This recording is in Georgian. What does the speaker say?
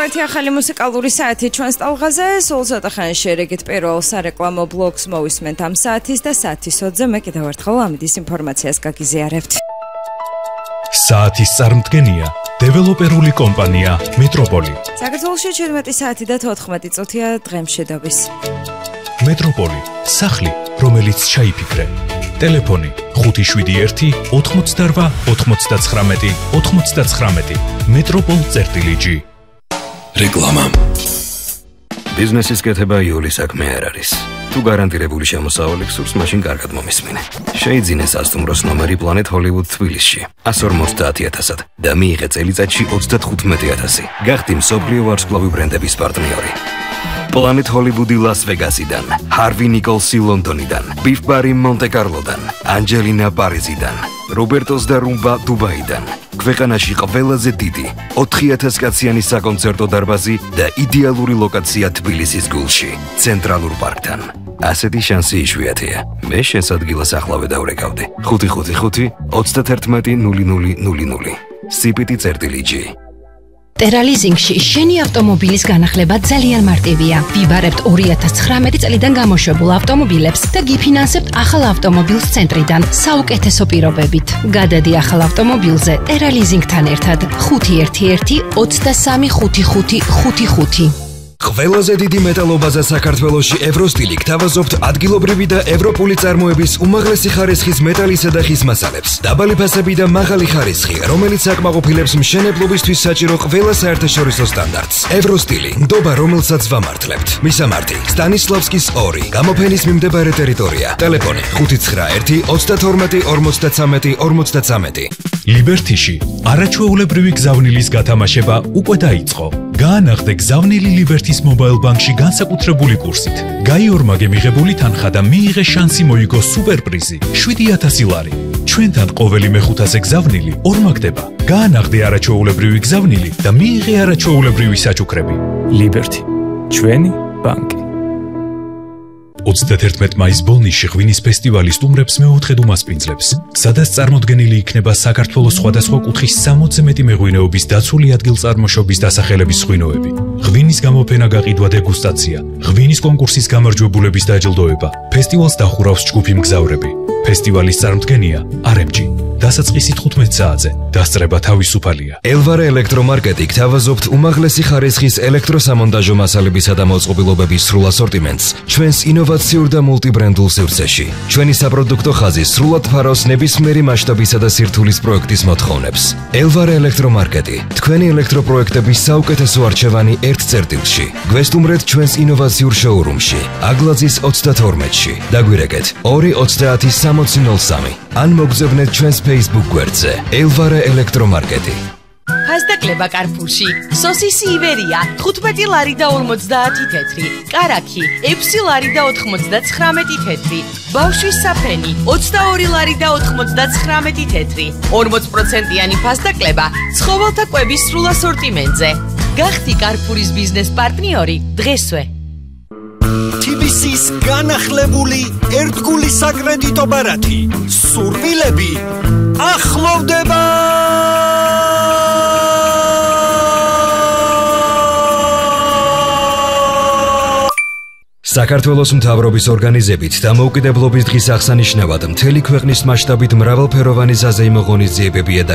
ერთი ახალი მუსიკალური საათი ჩვენს ტალღაზე, სულ ცოტა ხანში რეგეთ პირველ სარეკლამო ბლოკს მოვისმენთ ამ საათის და საათის 20-ზე მე კიდევ ერთხელ ამის ინფორმაციას გაგიზიარებთ. საათის წარმდგენია დეველოპერული კომპანია მეტროპოლი. საქართველოში 17 საათი და 14 წუთია დღემშვიდობის. მეტროპოლი, სახლი, რომელიც ჩაიფიქრე. ტელეფონი 571 88 99 99. metropol.gi. რეკლამა. ბიზნესის კეთება იული საქმე არ არის. თუ გარანტირებული შემოსავალი გსურს, მაშინ კარგად მომისმინე. შეიძინე სასტუმროს ნომერი Planet Hollywood თბილისში 150,000-ად და მიიღე წელიწადში 35,000. გახდი მსოფლიო ვარსკვლავი ბრენდების პარტნიორი. Planet Hollywood Las Vegas-იდან, Harvey Nicholsi London-იდან, Beef Bar Monte-Carlo-დან, Angelina Paris-იდან, Roberto's და Rumba Dubai-დან. ქვეყანაში ყველაზე დიდი 4000 კაციანი საკონცერტო დარბაზი და იდეალური ლოკაცია თბილისის გულში, ცენტრალურ პარკთან. ასეთი შანსი იშვიათია. მე შენს ადგილას ახლავე დავრეკავდი. 555 31 0000. CPT.gi. ტერალიზინგში შენი ავტომობილის განახლება ძალიან მარტივია. ვიბარებთ 2019 წლიდან გამოშვებულ ავტომობილებს და გიფინანსებთ ახალ ავტომობილს ცენტრიდან საუკეთესო პირობებით. გადადი ახალ ავტომობილზე ტერალიზინგთან ერთად 511 23 55 55. ყველაზე დიდი მეტალობაზა საქართველოში ევროსტილი გთავაზობთ ადგილობრივი და ევროპული წარმოების უმაღლესი ხარისხის მეტალისა და ხის მასალებს. დაბალი ფასები და მაღალი ხარისხი, რომელიც აკმაყოფილებს მშენებლობისთვის საჭირო ყველა საერთაშორისო სტანდარტს. ევროსტილი, ნდობა რომელსაც ვამართლებთ. მისამართი: სტანისლავსკის 2, გამოფენის მიმდებარე ტერიტორია. ტელეფონი 591 32 53 53. ლიბერთიში არაჩვეულებრივი გზავნილის გათამაშება უკვე დაიწყო. გაანახდე გზავნილი ლიბერთის მობაილ ბანკში განსაკუთრებული კურსით. გაიორმაგე მიღებული თანხა და მიიღე შანსი მოიგო სუპერპრიზი 7,000 ლარი. ჩვენთან ყოველი მეხუთაზე გზავნილი ორმაგდება. გაანახდე არაჩვეულებრივი გზავნილი და მიიღე არაჩვეულებრივი საჩუქრები. ლიბერთი, ჩვენი ბანკი. 31 მაის ბოლნისში ღვინის ფესტივალი სტუმრებს მეოთხედ უმასპინძლებს, სადაც წარმოდგენილი იქნება საქართველოს სხვადასხვა კუთხის 60-ზე მეტი მეღვინეობის დაცული ადგილწარმოშობის დასახელების ღვინოები. ღვინის გამოფენა, გაყიდვა, დეგუსტაცია, ღვინის კონკურსის გამარჯვებულების დაჯილდოება. ფესტივალს დახურავს ჯგუფი მგზავრები. ფესტივალის წარმდგენია RMG. დასაწყისი 15 საათზე. დასწრება თავისუფალია. ელვარა ელექტრომარკეტი გთავაზობთ უმაღლესი ხარისხის ელექტროსამონტაჟო მასალებისა და მოწყობილობების სრულ ასორტიმენტს ჩვენს ინოვაციურ და მულტიბრენდულ სივრცეში. ჩვენი საპროდუქტო ხაზი სრულად ფარავს ნებისმიერი მასშტაბისა და სირთულის პროექტის მოთხოვნებს. ელვარა ელექტრომარკეტი, თქვენი ელექტროპროექტების საუკეთესო არჩევანი ერთ წერტილში. გვესტუმრეთ ჩვენს ინოვაციურ შოურუმში, აგლაძის 32-ში. დაგვირეკეთ 230 ან მოგზავნეთ ჩვენს Facebook გვერდზე. ელვარა ელექტრომარკეტი. ფასდაკლება კარფურში. სოსისი ივერია 15 ლარი და 50 თეთრი. კარაქი 6 ლარი და 99 თეთრი. ბავშვის საფრენი 22 ლარი და 99 თეთრი. 40%-იანი ფასდაკლება ცხოველთა კვების სრულ ასორტიმენტზე. გახდი კარფურის ბიზნეს პარტნიორი დღესვე. TBC-ის განახლებული ერთგული საკრედიტო ბარათი. სურვილები ახლოვდება. საქართველოს მთავრობის ორგანიზებით დამოუკიდებლობის დღის აღსანიშნავად მთელი ქვეყნის მასშტაბით მრავალფეროვანი საზეიმო ღონისძიებებია